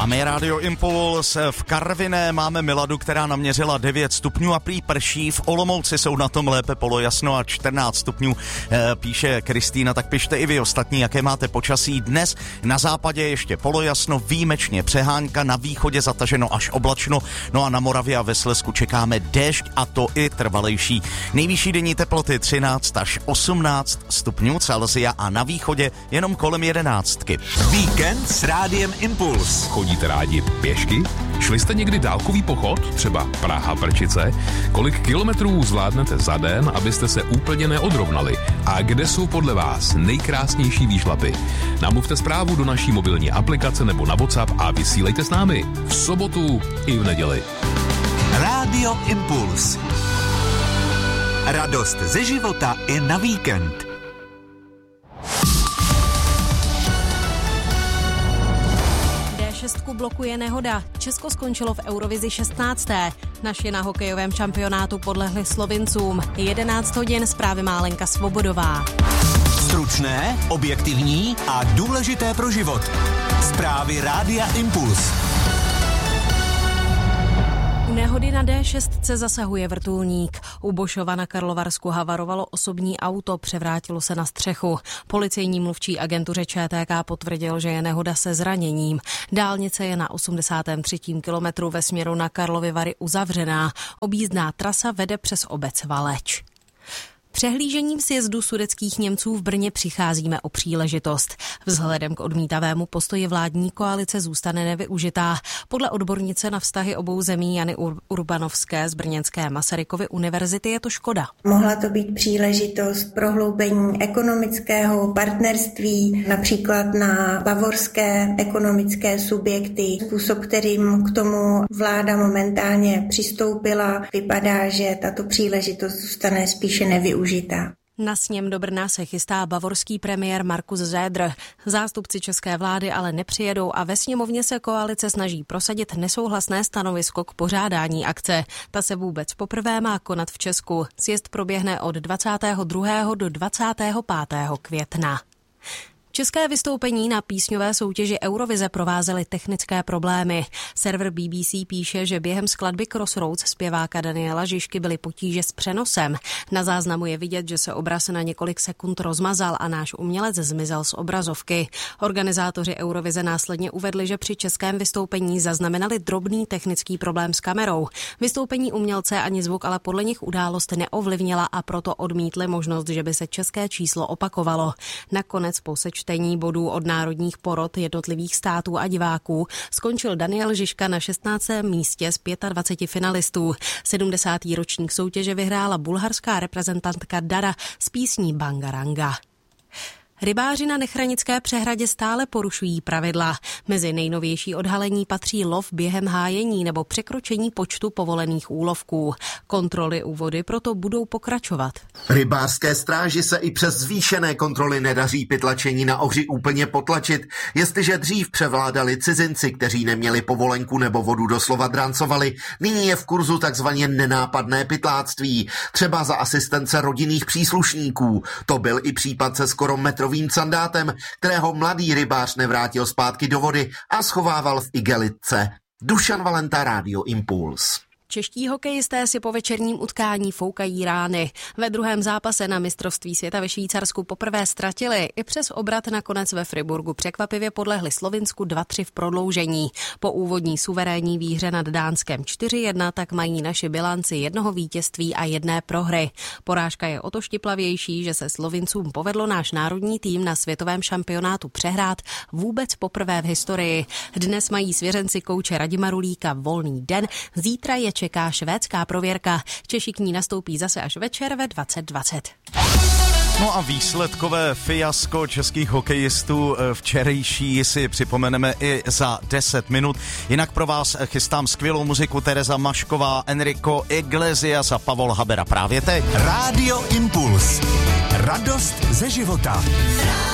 Máme Radio Impuls, v Karviné máme Miladu, která naměřila 9 stupňů a prý prší, v Olomouci jsou na tom lépe polojasno a 14 stupňů, píše Kristýna, tak pište i vy ostatní, jaké máte počasí. Dnes na západě ještě polojasno, výjimečně přehánka, na východě zataženo až oblačno, no a na Moravě a ve Slezsku čekáme déšť a to i trvalejší. Nejvyšší denní teploty 13 až 18 stupňů Celsia a na východě jenom kolem 11. Víkend s Rádiem Impuls. Chodíte rádi pěšky? Šli jste někdy dálkový pochod? Třeba Praha-Prčice? Kolik kilometrů zvládnete za den, abyste se úplně neodrovnali? A kde jsou podle vás nejkrásnější výšlapy? Namluvte zprávu do naší mobilní aplikace nebo na WhatsApp a vysílejte s námi v sobotu i v neděli. Rádio Impuls. Radost ze života i na víkend. D6 blokuje nehoda. Česko skončilo v Eurovizi 16. Naši na hokejovém šampionátu podlehli Slovincům. 11 hodin, zprávy má Lenka Svobodová. Stručné, objektivní a důležité pro život. Zprávy Rádia Impuls. U nehody na D6 zasahuje vrtulník. U Bošova na Karlovarsku havarovalo osobní auto, převrátilo se na střechu. Policejní mluvčí agentuře ČTK potvrdil, že je nehoda se zraněním. Dálnice je na 83. kilometru ve směru na Karlovy Vary uzavřená. Objízdná trasa vede přes obec Valeč. Přehlížením sjezdu sudetských Němců v Brně přicházíme o příležitost. Vzhledem k odmítavému postoji vládní koalice zůstane nevyužitá. Podle odbornice na vztahy obou zemí Jany Urbanovské z brněnské Masarykovy univerzity je to škoda. Mohla to být příležitost prohloubení ekonomického partnerství, například na bavorské ekonomické subjekty. Způsob, kterým k tomu vláda momentálně přistoupila, vypadá, že tato příležitost zůstane spíše nevyužitá. Na sněm do Brna se chystá bavorský premiér Markus Söder. Zástupci české vlády ale nepřijedou a ve sněmovně se koalice snaží prosadit nesouhlasné stanovisko k pořádání akce. Ta se vůbec poprvé má konat v Česku. Sjezd proběhne od 22. do 25. května. České vystoupení na písňové soutěži Eurovize provázely technické problémy. Server BBC píše, že během skladby Crossroads zpěváka Daniela Žižky byly potíže s přenosem. Na záznamu je vidět, že se obraz na několik sekund rozmazal a náš umělec zmizel z obrazovky. Organizátoři Eurovize následně uvedli, že při českém vystoupení zaznamenali drobný technický problém s kamerou. Vystoupení umělce ani zvuk ale podle nich událost neovlivnila a proto odmítli možnost, že by se české číslo opakovalo. Nakonec po čtení bodů od národních porot jednotlivých států a diváků skončil Daniel Žižka na 16. místě z 25 finalistů. 70. ročník soutěže vyhrála bulharská reprezentantka Dara s písní Bangaranga. Rybáři na Nechranické přehradě stále porušují pravidla. Mezi nejnovější odhalení patří lov během hájení nebo překročení počtu povolených úlovků. Kontroly u vody proto budou pokračovat. Rybářské stráži se i přes zvýšené kontroly nedaří pytlačení na ohři úplně potlačit. Jestliže dřív převládali cizinci, kteří neměli povolenku nebo vodu doslova drancovali, nyní je v kurzu takzvaně nenápadné pytláctví, třeba za asistence rodinných příslušníků. To byl i případ se skoro metrovým candátem, kterého mladý rybář nevrátil zpátky do vody a schovával v igelitce. Dušan Valenta, Radio Impuls. Čeští hokejisté si po večerním utkání foukají rány. Ve druhém zápase na mistrovství světa ve Švýcarsku poprvé ztratili. I přes obrat nakonec ve Friburgu překvapivě podlehli Slovinsku 2-3 v prodloužení. Po úvodní suverénní výhře nad Dánskem 4-1 tak mají naši bilanci jednoho vítězství a jedné prohry. Porážka je o to štiplavější, že se Slovincům povedlo náš národní tým na světovém šampionátu přehrát vůbec poprvé v historii. Dnes mají svěřenci kouče Radima Rulíka volný den, zítra je čeká švédská prověrka. Češi k ní nastoupí zase až večer ve 20:20. No a výsledkové fiasko českých hokejistů včerejší si připomeneme i za 10 minut. Jinak pro vás chystám skvělou muziku Tereza Mašková, Enrico Iglesias a Pavol Habera právě teď. Rádio Impuls. Radost ze života.